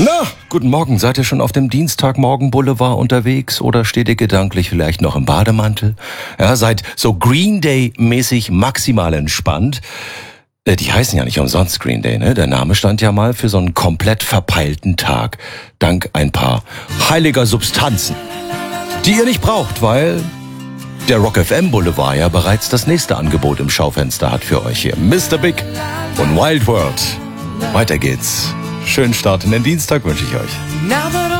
Na, guten Morgen. Seid ihr schon auf dem Dienstagmorgen-Boulevard unterwegs oder steht ihr gedanklich vielleicht noch im Bademantel? Ja, seid so Green Day-mäßig maximal entspannt. Die heißen ja nicht umsonst Green Day, ne? Der Name stand ja mal für so einen komplett verpeilten Tag. Dank ein paar heiliger Substanzen, die ihr nicht braucht, weil der Rock FM Boulevard ja bereits das nächste Angebot im Schaufenster hat für euch hier. Mr. Big und Wild World. Weiter geht's. Schönen Start in den Dienstag wünsche ich euch.